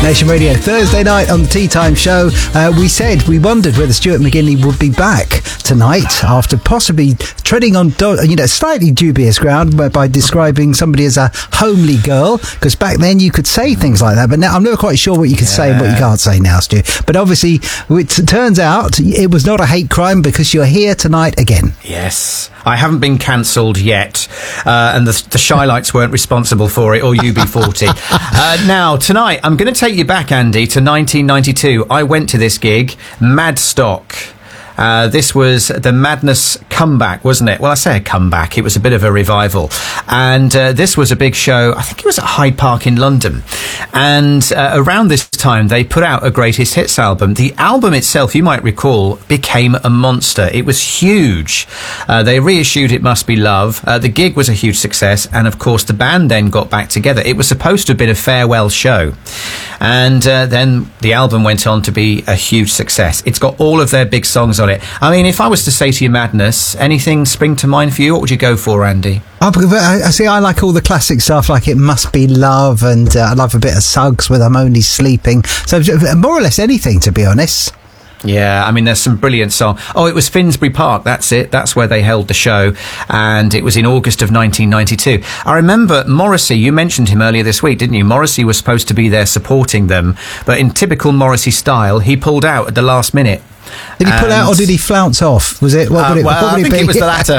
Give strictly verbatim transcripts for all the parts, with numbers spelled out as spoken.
Nation Radio, Thursday night on the Tea Time Show. Uh, we said, we wondered whether Stuart McGinley would be back tonight after possibly treading on, do- you know, slightly dubious ground by, by describing somebody as a homely girl, because back then you could say things like that, but now I'm never quite sure what you can yeah. say and what you can't say now, Stu. But obviously, it turns out it was not a hate crime because you're here tonight again. Yes. I haven't been cancelled yet, uh, and the, the Shylights weren't responsible for it, or U B forty. uh, now, tonight, I'm going to take you back, Andy, to nineteen ninety-two. I went to this gig, Madstock. Uh, this was the Madness comeback, wasn't it? Well, I say a comeback. It was a bit of a revival. And uh, this was a big show. I think it was at Hyde Park in London. And uh, around this time, they put out a greatest hits album. The album itself, you might recall, became a monster. It was huge. Uh, they reissued It Must Be Love. Uh, the gig was a huge success. And, of course, the band then got back together. It was supposed to have been a farewell show. And uh, then the album went on to be a huge success. It's got all of their big songs on it. I mean, if I was to say to you Madness, anything spring to mind for you? What would you go for, Andy? Oh, I see. I like all the classic stuff, like It Must Be Love, and uh, I love a bit of Suggs with I'm Only Sleeping. So more or less anything, to be honest. Yeah, I mean, there's some brilliant songs. Oh, it was Finsbury Park, that's it. That's where they held the show, and it was in August of nineteen ninety-two. I remember Morrissey, you mentioned him earlier this week, didn't you? Morrissey was supposed to be there supporting them, but in typical Morrissey style, he pulled out at the last minute. Did he pull out or did he flounce off? Was it? What uh, would it, well, what would I think it, be? it was the latter.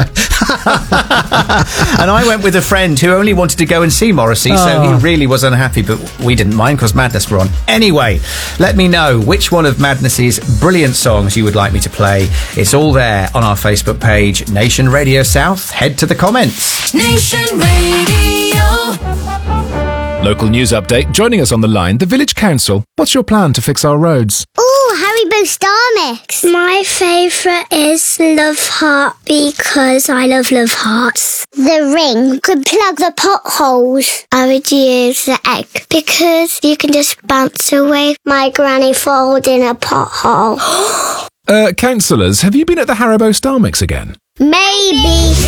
And I went with a friend who only wanted to go and see Morrissey, oh. so he really was unhappy, but we didn't mind because Madness were on. Anyway, let me know which one of Madness's brilliant songs you would like me to play. It's all there on our Facebook page, Nation Radio South. Head to the comments. Nation Radio. Local news update. Joining us on the line, the Village Council. What's your plan to fix our roads? Ooh, Haribo Star Mix. My favourite is Love Heart because I love Love Hearts. The ring could plug the potholes. I would use the egg because you can just bounce away. My granny falls in a pothole. uh, councillors, have you been at the Haribo Star Mix again? Maybe.